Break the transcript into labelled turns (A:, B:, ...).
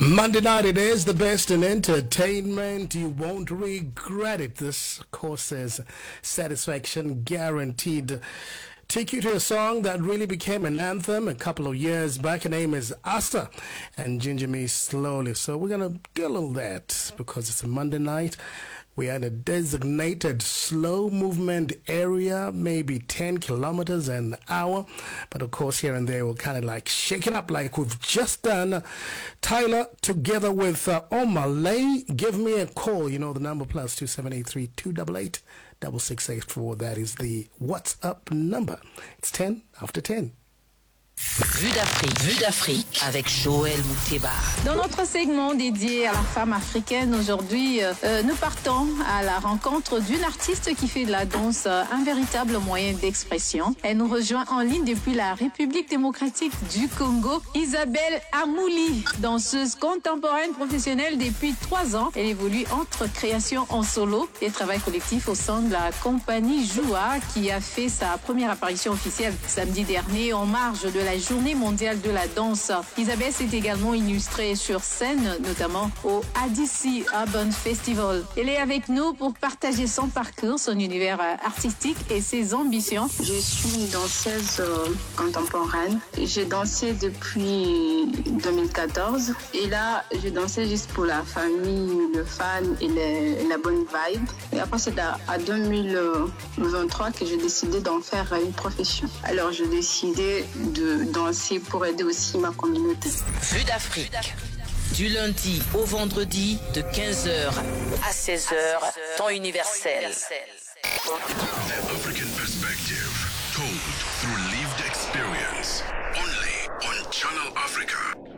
A: Monday night, it is the best in entertainment. You won't regret it. This, of course, is satisfaction guaranteed. Take you to a song that really became an anthem a couple of years back. Her name is Asta and Ginger Me Slowly. So we're going to get a little that because it's a Monday night. We are in a designated slow movement area, maybe 10 kilometers an hour. But of course, here and there, we'll kind of like shake it up like we've just done. Tyler, together with Omalay, give me a call. You know the number plus 278-288-6684. That is the WhatsApp number. It's 10 after 10.
B: Vue d'Afrique avec Joël Mouteba.
C: Dans notre segment dédié à la femme africaine, aujourd'hui, nous partons à la rencontre d'une artiste qui fait de la danse un véritable moyen d'expression. Elle nous rejoint en ligne depuis la République démocratique du Congo. Isabelle Amouli, danseuse contemporaine professionnelle depuis 3 ans. Elle évolue entre création en solo et travail collectif au sein de la compagnie Joua qui a fait sa première apparition officielle samedi dernier en marge de la Journée mondiale de la danse. Isabelle s'est également illustrée sur scène, notamment au ADC Urban Festival. Elle est avec nous pour partager son parcours, son univers artistique et ses ambitions.
D: Je suis une danseuse contemporaine. J'ai dansé depuis 2014 et là, je dansais juste pour la famille, le fan et la bonne vibe. Et après, c'est à 2023 que j'ai décidé d'en faire une profession. Alors, j'ai décidé de danser pour aider aussi ma communauté.
B: Vue d'Afrique. Du lundi au vendredi de 15h à 16h, temps universel.
E: The African perspective, told through lived experience. Only on Channel Africa.